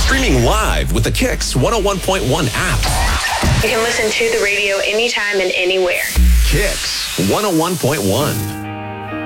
Streaming live with the Kicks 101.1 app. You can listen to the radio anytime and anywhere. Kicks 101.1.